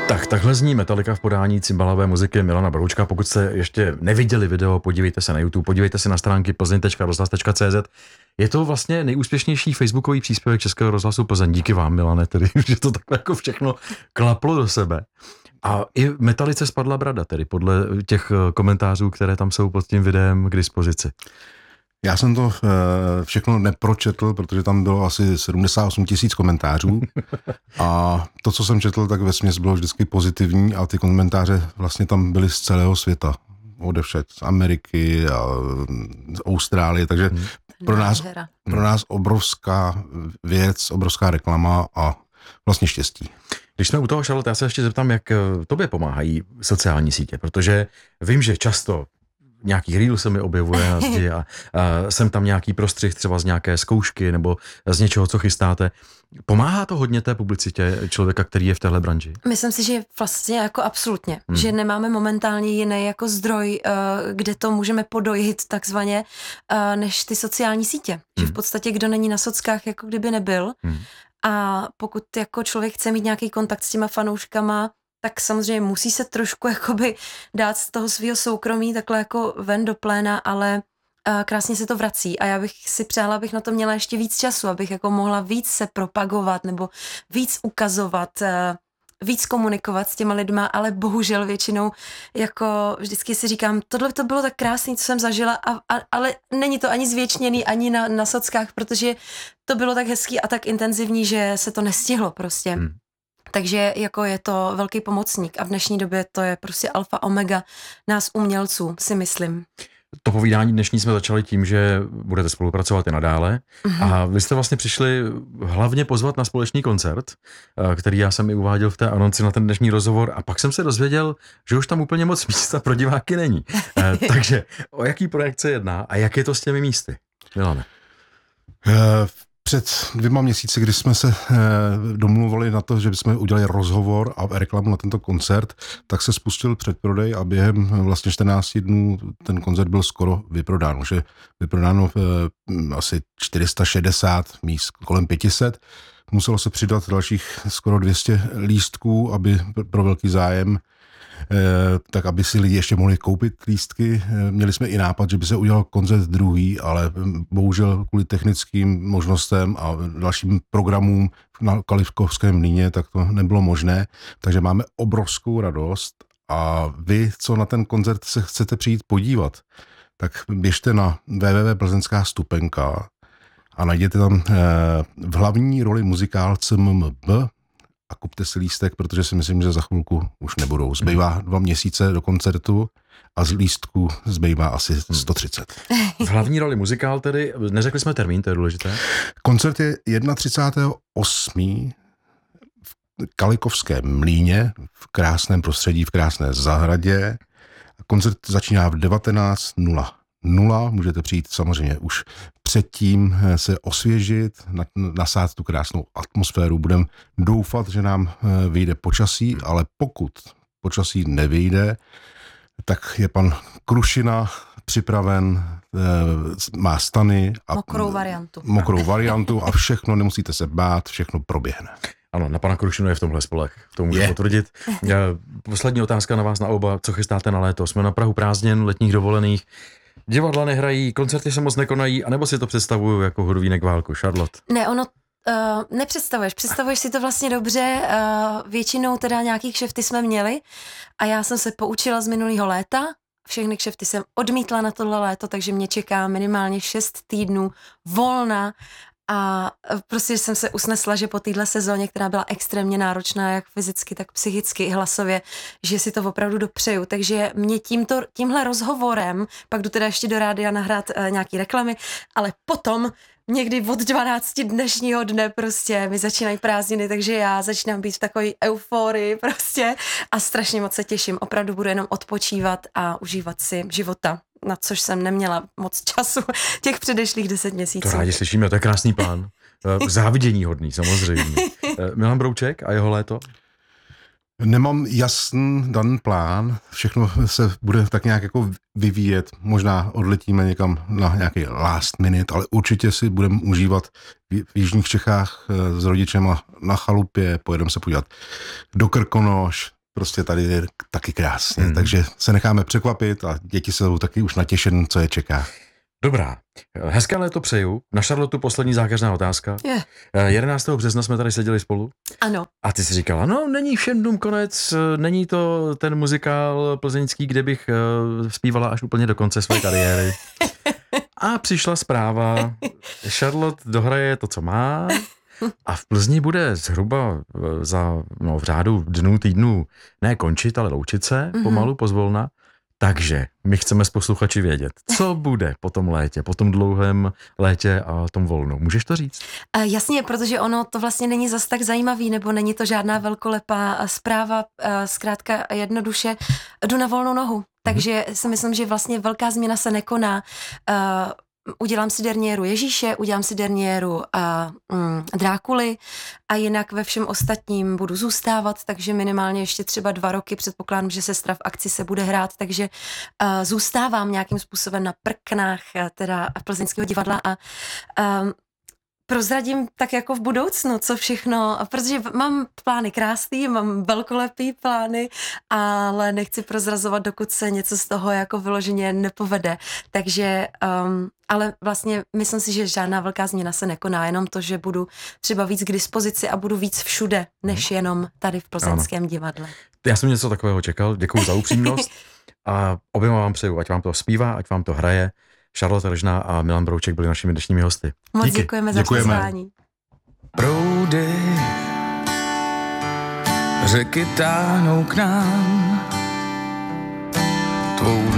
Tak, takhle zní Metallica v podání cymbalové muziky Milana Broučka. Pokud jste ještě neviděli video, podívejte se na YouTube, podívejte se na stránky plzeň.rozhlas.cz. Je to vlastně nejúspěšnější facebookový příspěvek Českého rozhlasu Plzeň. Díky vám, Milane, tedy, že to takhle jako všechno klaplo do sebe. A i Metallice spadla brada, tedy podle těch komentářů, které tam jsou pod tím videem k dispozici. Já jsem to všechno nepročetl, protože tam bylo asi 78 000 komentářů a to, co jsem četl, tak vesměs bylo vždycky pozitivní a ty komentáře vlastně tam byly z celého světa. Odevšad z Ameriky a z Austrálie, takže pro nás obrovská věc, obrovská reklama a vlastně štěstí. Když jsme u toho, Charlotte, já se ještě zeptám, jak tobě pomáhají sociální sítě, protože vím, že často nějaký reel se mi objevuje na zdi a jsem tam nějaký prostřih třeba z nějaké zkoušky nebo z něčeho, co chystáte. Pomáhá to hodně té publicitě člověka, který je v téhle branži? Myslím si, že vlastně jako absolutně, že nemáme momentálně jiný jako zdroj, kde to můžeme podojit takzvaně, než ty sociální sítě. Že v podstatě kdo není na sockách, jako kdyby nebyl. A pokud jako člověk chce mít nějaký kontakt s těma fanouškama, tak samozřejmě musí se trošku jakoby dát z toho svého soukromí takhle jako ven do pléna, ale krásně se to vrací a já bych si přála, abych na to měla ještě víc času, abych jako mohla víc se propagovat nebo víc ukazovat, víc komunikovat s těma lidma, ale bohužel většinou jako vždycky si říkám, tohle to bylo tak krásný, co jsem zažila, ale není to ani zvěčněný, ani na sockách, protože to bylo tak hezký a tak intenzivní, že se to nestihlo prostě. Takže jako je to velký pomocník a v dnešní době to je prostě alfa omega nás umělců, si myslím. To povídání dnešní jsme začali tím, že budete spolupracovat i nadále a vy jste vlastně přišli hlavně pozvat na společný koncert, který já jsem i uváděl v té anonci na ten dnešní rozhovor a pak jsem se dozvěděl, že už tam úplně moc místa pro diváky není. Takže o jaký projekt se jedná a jak je to s těmi místy? Milane. Před 2 měsíci, kdy jsme se domluvali na to, že bychom udělali rozhovor a reklamu na tento koncert, tak se spustil předprodej a během vlastně 14 dnů ten koncert byl skoro vyprodán. Už je vyprodáno asi 460 míst, kolem 500. Muselo se přidat dalších skoro 200 lístků, aby pro velký zájem, tak aby si lidi ještě mohli koupit lístky. Měli jsme i nápad, že by se udělal koncert druhý, ale bohužel kvůli technickým možnostem a dalším programům na Kalivkovském mlýně, tak to nebylo možné. Takže máme obrovskou radost a vy, co na ten koncert se chcete přijít podívat, tak běžte na www.plzeňská stupenka a najděte tam v hlavní roli muzikál CMMB a kupte si lístek, protože si myslím, že za chvilku už nebudou. Zbývá 2 měsíce do koncertu a z lístků zbývá asi 130. V hlavní roli muzikál tedy, neřekli jsme termín, to je důležité. Koncert je 31.8. v Kalikovském mlýně, v krásném prostředí, v krásné zahradě. Koncert začíná v 19:00. Můžete přijít samozřejmě už předtím se osvěžit, nasát tu krásnou atmosféru. Budeme doufat, že nám vyjde počasí, ale pokud počasí nevyjde, tak je pan Krušina připraven, má stany a mokrou variantu a všechno, nemusíte se bát, všechno proběhne. Ano, na pana Krušinu je v tomhle spolech, to můžu potvrdit. Poslední otázka na vás na oba, co chystáte na léto? Jsme na prahu prázdnin, letních dovolených, divadla nehrají, koncerty se moc nekonají, anebo si to představuju jako Hudvínek válku, Charlotte? Ne, ono představuješ si to vlastně dobře, většinou teda nějaký kšefty jsme měli a já jsem se poučila z minulého léta, všechny kšefty jsem odmítla na tohle léto, takže mě čeká minimálně 6 týdnů volna a prostě jsem se usnesla, že po téhle sezóně, která byla extrémně náročná, jak fyzicky, tak psychicky i hlasově, že si to opravdu dopřeju. Takže mě tímhle rozhovorem, pak jdu teda ještě do rádia nahrát nějaký reklamy, ale potom někdy od 12 dnešního dne prostě mi začínají prázdniny, takže já začínám být v takové euforii prostě a strašně moc se těším. Opravdu budu jenom odpočívat a užívat si života, na což jsem neměla moc času těch předešlých 10 měsíců. To rádi slyšíme, to je krásný plán. Závidění hodný, samozřejmě. Milan Brouček a jeho léto? Nemám jasný daný plán, všechno se bude tak nějak jako vyvíjet, možná odletíme někam na nějaký last minute, ale určitě si budeme užívat v jižních Čechách s rodičema na chalupě, pojedeme se podívat do Krkonoš, prostě tady je taky krásně. Takže se necháme překvapit a děti jsou taky už natěšen, co je čeká. Dobrá, hezké léto přeju. Na Charlotu poslední zákeřná otázka. 11. března jsme tady seděli spolu. Ano. A ty jsi říkala, no není všem dnům konec, není to ten muzikál plzeňský, kde bych zpívala až úplně do konce své kariéry. A přišla zpráva, Charlotte dohraje to, co má, a v Plzni bude zhruba v řádu dnů, týdnů ne končit, ale loučit se pomalu, pozvolna. Takže my chceme s posluchači vědět, co bude po tom létě, po tom dlouhém létě a tom volnu. Můžeš to říct? Jasně, protože ono to vlastně není zas tak zajímavý, nebo není to žádná velkolepá zpráva, zkrátka jednoduše jdu na volnou nohu. Takže si myslím, že vlastně velká změna se nekoná. Udělám si derniéru Ježíše, udělám si derniéru Drákuly a jinak ve všem ostatním budu zůstávat, takže minimálně ještě třeba 2 roky předpokládám, že Sestra v akci se bude hrát, takže zůstávám nějakým způsobem na prknách teda Plzeňského divadla a prozradím tak jako v budoucnu, co všechno, protože mám plány krásný, mám velkolepý plány, ale nechci prozrazovat, dokud se něco z toho jako vyloženě nepovede. Takže, ale vlastně myslím si, že žádná velká změna se nekoná, jenom to, že budu třeba víc k dispozici a budu víc všude, než jenom tady v Plzeňském divadle. Já jsem něco takového čekal, děkuju za upřímnost a oběma vám přeju, ať vám to zpívá, ať vám to hraje. Charlotte Rožná a Milan Brouček byli našimi dnešními hosty. Moc děkujeme za pozvání. Proudy řeky táhnou k nám, tvou